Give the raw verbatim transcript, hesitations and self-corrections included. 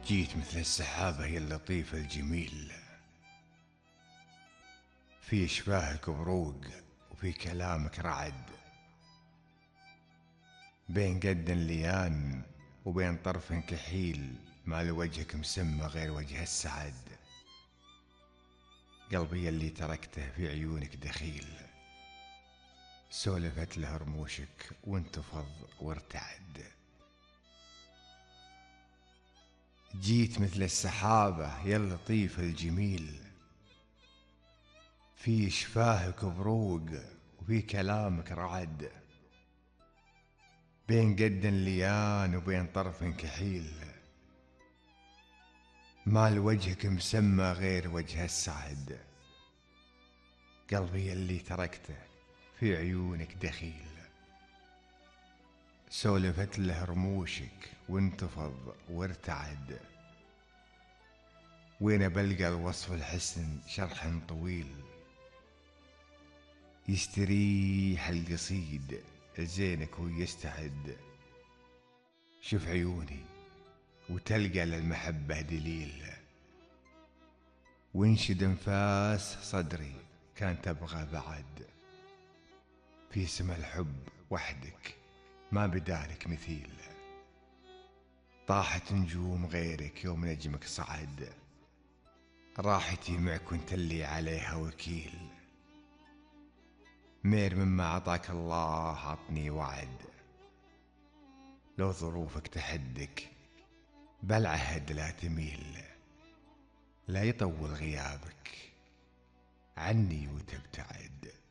جيت مثل السحابة يا اللطيف الجميل، في إشباهك بروق وفي كلامك رعد، بين قد ليان وبين طرف كحيل، ما لوجهك مسمى غير وجه السعد. قلبي اللي تركته في عيونك دخيل، سولفت له رموشك وانتفض وارتعد. جيت مثل السحابة يا اللطيف الجميل، في شفاهك بروق وفي كلامك رعد، بين قد ليان وبين طرف كحيل، ما لوجهك مسمى غير وجه السعد. قلبي اللي تركته في عيونك دخيل، سولفت له رموشك وانتفض وارتعد. وين بلقى الوصف الحسن شرح طويل، يستريح القصيد لزينك ويستعد. شوف عيوني وتلقى للمحبة دليل، وانشد انفاس صدري كان تبغى بعد. في سما الحب وحدك ما بدالك مثيل، طاحت نجوم غيرك يوم نجمك صعد. راحتي معك وانت اللي عليها وكيل، مير مما عطاك الله عطني وعد. لو ظروفك تحدك بالعهد لا تميل، لا يطول غيابك عني وتبتعد.